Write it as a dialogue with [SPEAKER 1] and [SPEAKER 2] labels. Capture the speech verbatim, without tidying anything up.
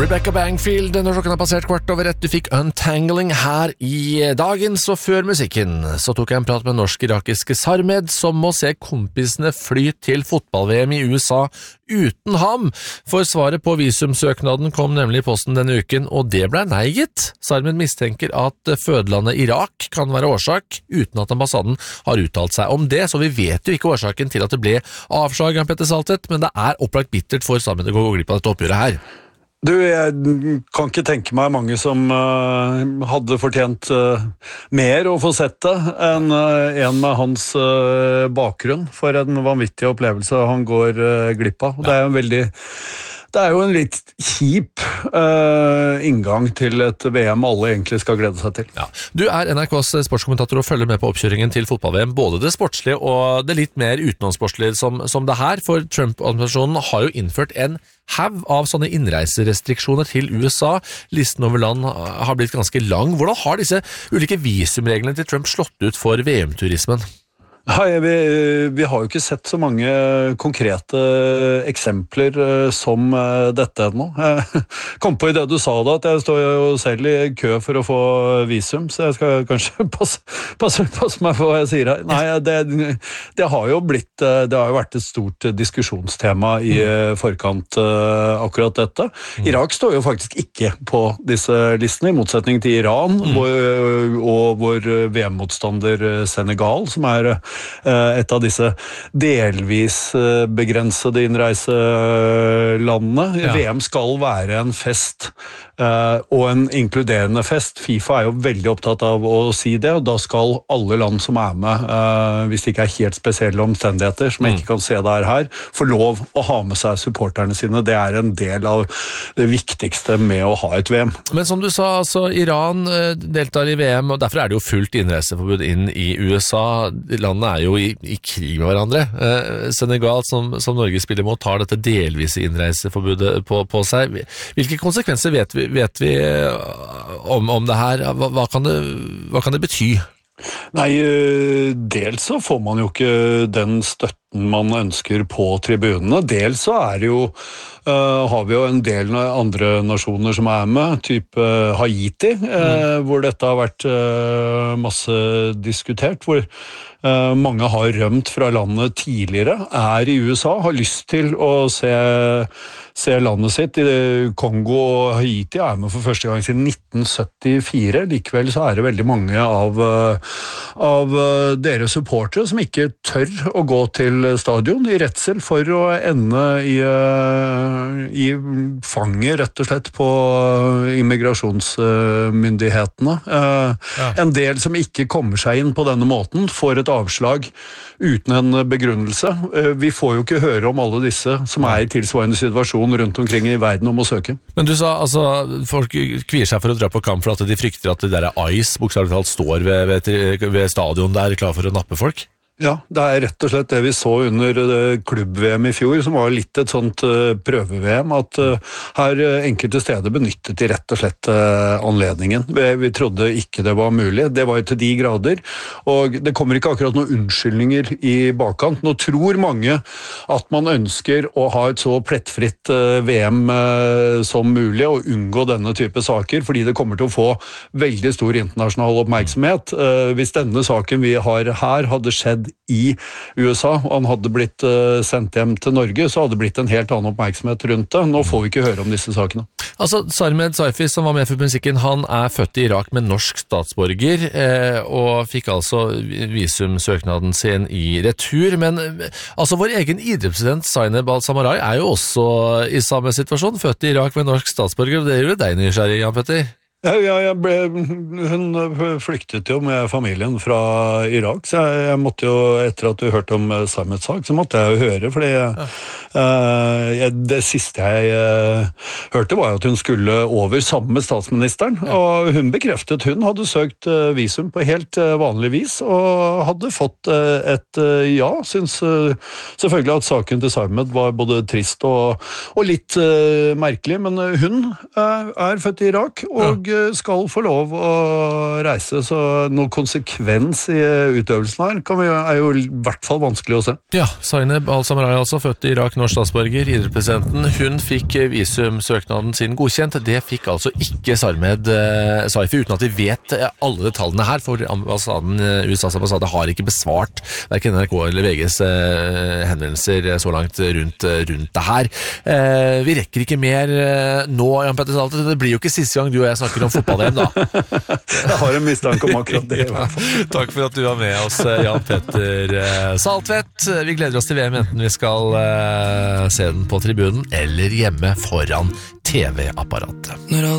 [SPEAKER 1] Rebecca Bangfield, når klokken har passert kvart over ett, du fikk Untangling her i dagen, så før musikken så tok jeg en prat med norsk-irakiske Sarmed, som må se kompisene fly til fotball-V M i U S A uten ham, for svaret på visumsøknaden kom nemlig i posten denne uken, og det ble nei gitt. Sarmed mistenker at fødelandet Irak kan være årsak, uten at ambassaden har uttalt seg om det, så vi vet jo ikke årsaken til at det ble avslag av Petter Saltet, men det er opplagt bittert for Sarmed å gå glipp av dette oppgjøret her.
[SPEAKER 2] Du, jeg kan ikke tenke meg mange som uh, hadde fortjent uh, mer å få sett det enn uh, en med hans uh, bakgrunn, for en vanvittig opplevelse han går uh, glipp av. Ja. Det er jo en veldig Det er jo en litt kjip uh, inngang til et V M alle egentlig skal glede seg til.
[SPEAKER 1] Ja. Du er N R K's sportskommentator og følger med på oppkjøringen til fotball-V M, både det sportslige og det litt mer utenomsportslige som, som det her, for Trump-administrasjonen har jo innført en haug av sånne innreiserestriksjoner til U S A. Listen over land har blitt ganske lang. Hvordan har disse ulike visumreglene til Trump slått ut for V M-turismen?
[SPEAKER 2] Hei, vi, vi har jo ikke sett så mange konkrete eksempler som dette ennå. Jeg kom på i det du sa da, at jeg står jo selv i kø for å få visum, så jeg skal kanskje passe, passe, passe meg for hva jeg sier her. Nei, det, det har jo blitt, det har jo vært et stort diskusjonstema i forkant akkurat dette. Irak står jo faktisk ikke på disse listene, i motsetning til Iran, mm. hvor, og vår V M-motstander Senegal, som er et av disse delvis begrensede innreiselandene. Ja. V M skal være en fest, og en inkluderende fest. FIFA er jo veldig opptatt av å si det, og da skal alle land som er med, hvis det ikke er helt spesielle omstendigheter, som jeg ikke kan se der her, få lov å ha med seg supporterne sine. Det er en del av det viktigste med å ha et V M. Men som du sa, altså, Iran deltar i V M, og derfor er det jo fullt innreiseforbud inn i U S A. Landene er jo i, i krig med hverandre. Eh, Senegal, som, som Norge spiller mot, tar dette delvise innreiseforbudet på, på seg. Hvilke konsekvenser vet vi, vet vi om, om det her? Hva, hva, kan det, hva kan det bety? Nei, dels så får man jo ikke den støtten man ønsker på tribunene. Dels så er det jo, uh, har vi jo en del andre nasjoner som er med, type Haiti, uh, mm. hvor dette har vært uh, masse diskutert, hvor uh, mange har rømt fra landet tidligere, er i U S A, har lyst til å se se landet sitt. I Kongo og Haiti er med for første gang siden nitten syttifire. Likevel så er det veldig mange av, av deres supportere som ikke tør å gå til stadion i redsel for å ende i, i fanget, rett og slett, på immigrasjonsmyndighetene. Ja. En del som ikke kommer seg inn på denne måten, får et avslag uten en begrunnelse. Vi får jo ikke høre om alle disse som er i tilsvarende situasjon rundt omkring i verden om å søke.
[SPEAKER 1] Men du sa, altså, folk kvier seg for å dra på kamp for at de frykter at det der ice bokstavelig talt står ved, ved, ved stadion der klar for å nappe folk?
[SPEAKER 2] Ja, det er rett og slett det vi så under klubb-V M i fjor, som var litt et sånt prøve-V M, at her enkelte steder benyttet de rett og slett anledningen. Vi trodde ikke det var mulig, det var jo til de grader, og det kommer ikke akkurat noen unnskyldninger i bakkant. Nå tror mange at man ønsker å ha et så plettfritt V M som mulig, og unngå denne type saker, fordi det kommer til å få veldig stor internasjonal oppmerksomhet. Hvis denne saken vi har her hadde skjedd i U S A, og han hadde blitt uh, sendt hjem til Norge, så hadde det blitt en helt annen oppmerksomhet rundt det. Nå får vi ikke høre om disse sakene.
[SPEAKER 1] Altså, Sarmed Saifi, som var med for musikken, han er født i Irak med norsk statsborger, eh, og fikk altså visumsøknaden sin i retur, men altså, vår egen idrettspresident Zainab Al-Samarai er jo også i samme situasjon, født i Irak med norsk statsborger, og det gjør jo deg nysgjerrig, Jan Petter?
[SPEAKER 2] Ja, jeg ble, hun flyktet jo med familien fra Irak, så jeg, jeg måtte jo, etter at du hørte om Sarmeds sak, så måtte jeg jo høre, fordi ja. uh, jeg, det siste jeg uh, hørte var at hun skulle over sammen med statsministeren, ja. Og hun bekreftet hun hadde søkt uh, visum på helt uh, vanlig vis, og hadde fått uh, et uh, ja, synes uh, selvfølgelig at saken til Sarmed var både trist og, og litt uh, merkelig, men uh, hun uh, er født i Irak, og ja. skal få lov å reise, så noe konsekvens i utøvelsen her kan vi, er jo i hvert fall vanskelig å se.
[SPEAKER 1] Ja, Zaineb Al-Samrai, altså født i Irak, norsk statsborger, idrettspresidenten. Hun fikk visumsøknaden sin godkjent. Det fikk altså ikke Sarmed eh, Saifi, uten at vi vet alle detaljene her, for ambassaden, U S A's ambassade har ikke besvart hverken N R K eller V G's eh, henvendelser så langt rundt, rundt det her. Eh, vi rekker ikke mer eh, nå, Jan Petter Saltvedt. Det blir jo ikke siste gang du og jeg snakker om fotball-V M, da.
[SPEAKER 2] Jeg har en mistanke om akkurat det.
[SPEAKER 1] Ja, takk for at du var med oss, Jan Petter Saltvedt. Vi gleder oss til V M, enten vi skal uh, se den på tribunen eller hjemme foran T V-apparatet.